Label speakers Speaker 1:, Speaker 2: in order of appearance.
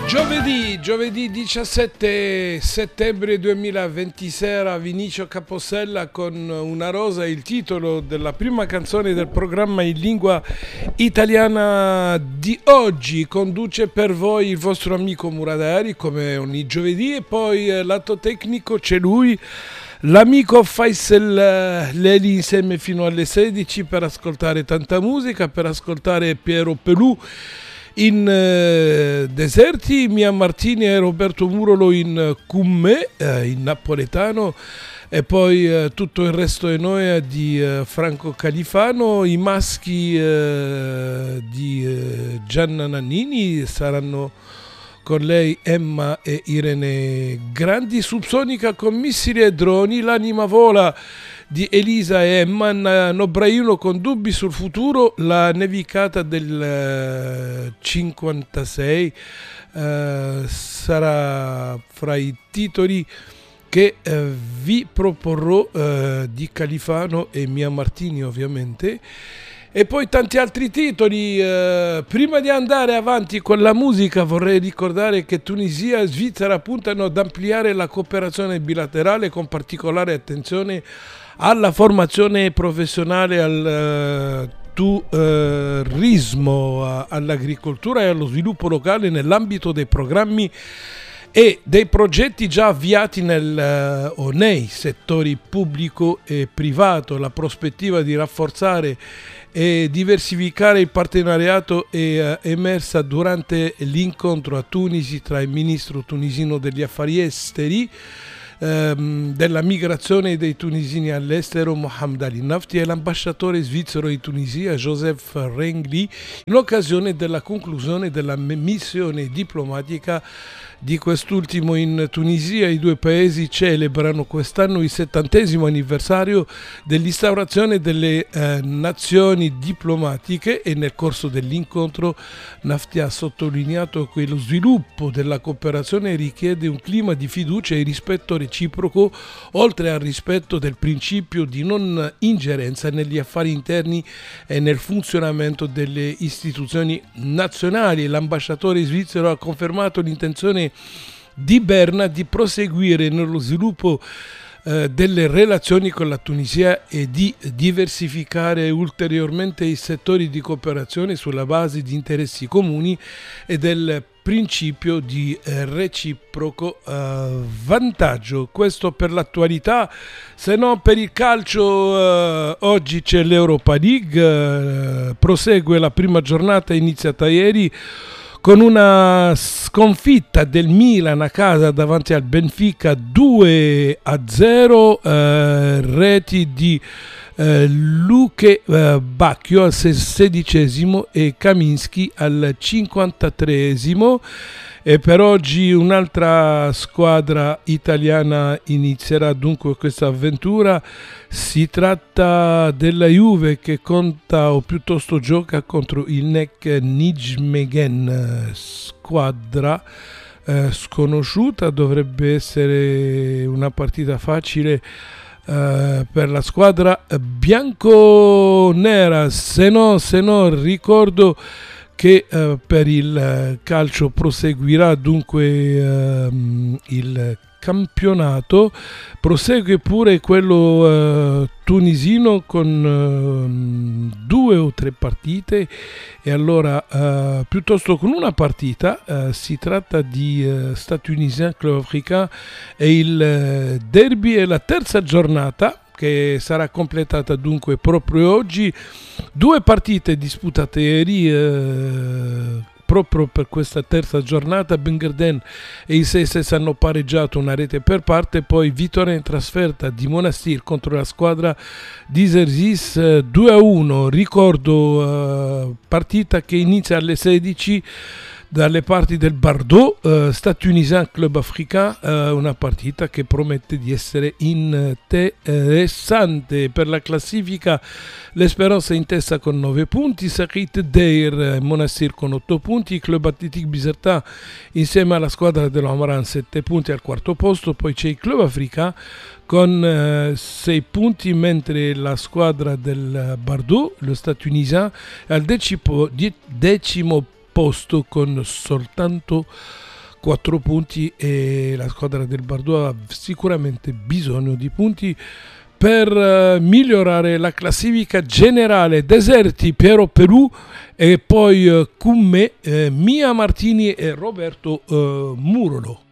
Speaker 1: Giovedì 17 settembre 2020 sera, Vinicio Capossela con Una rosa, il titolo della prima canzone del programma in lingua italiana di oggi. Conduce per voi il vostro amico Muradari come ogni giovedì, e poi lato tecnico c'è lui, l'amico Faisal Leli, insieme fino alle 16 per ascoltare tanta musica, per ascoltare Piero Pelù in Deserti, Mia Martini e Roberto Murolo in Cummè, in napoletano, e poi tutto il resto è Noia di Franco Califano. I maschi di Gianna Nannini saranno con lei Emma e Irene Grandi. Subsonica con missili e droni, L'anima vola di Elisa e Emma. Nobraiuno con dubbi sul futuro, la nevicata del 56 sarà fra i titoli che vi proporrò, di Califano e Mia Martini ovviamente. E poi tanti altri titoli. Prima di andare avanti con la musica vorrei ricordare che Tunisia e Svizzera puntano ad ampliare la cooperazione bilaterale con particolare attenzione alla formazione professionale, al turismo, all'agricoltura e allo sviluppo locale nell'ambito dei programmi e dei progetti già avviati nei settori pubblico e privato. La prospettiva di rafforzare e diversificare il partenariato è emersa durante l'incontro a Tunisi tra il ministro tunisino degli affari esteri, della migrazione dei tunisini all'estero Mohamed Ali Nafti e l'ambasciatore svizzero di Tunisia Joseph Rengli, in occasione della conclusione della missione diplomatica di quest'ultimo in Tunisia. I due paesi celebrano quest'anno il 70° anniversario dell'instaurazione delle nazioni diplomatiche, e nel corso dell'incontro Nafti ha sottolineato che lo sviluppo della cooperazione richiede un clima di fiducia e rispetto reciproco, oltre al rispetto del principio di non ingerenza negli affari interni e nel funzionamento delle istituzioni nazionali. L'ambasciatore svizzero ha confermato l'intenzione di Berna di proseguire nello sviluppo delle relazioni con la Tunisia e di diversificare ulteriormente i settori di cooperazione sulla base di interessi comuni e del principio di reciproco vantaggio. Questo per l'attualità. Se no, per il calcio oggi c'è l'Europa League, prosegue la prima giornata iniziata ieri con una sconfitta del Milan a casa davanti al Benfica 2-0, reti di Luke Bacchio al 16° e Kaminski al 53°. E per oggi un'altra squadra italiana inizierà dunque questa avventura. Si tratta della Juve, che conta, o piuttosto gioca, contro il NEC Nijmegen, squadra sconosciuta. Dovrebbe essere una partita facile per la squadra bianconera. Se no ricordo che per il calcio proseguirà dunque il campionato, prosegue pure quello tunisino con 2 o 3 partite, e allora piuttosto con una partita. Si tratta di Stade Tunisien Club Africain, e il derby è la terza giornata, che sarà completata dunque proprio oggi. 2 partite disputate ieri proprio per questa terza giornata. Ben Gherden e i Sesses hanno pareggiato una rete per parte, poi vittoria in trasferta di Monastir contro la squadra di Zerzis 2-1. Ricordo partita che inizia alle 16 dalle parti del Bordeaux, Stade Tunisien Club Africain, una partita che promette di essere interessante. Per la classifica l'Espérance è in testa con 9 punti, Sarit Deir Monastir con 8 punti, Club Athletic Bizerta insieme alla squadra dell'Omaran 7 punti al quarto posto, poi c'è il Club Africain con 6 punti, mentre la squadra del Bordeaux, lo Stade Tunisien, è al decimo posto con soltanto 4 punti e la squadra del Bordeaux ha sicuramente bisogno di punti per migliorare la classifica generale. Deserti, Piero Pelù e poi Cummè, Mia Martini e Roberto Murolo.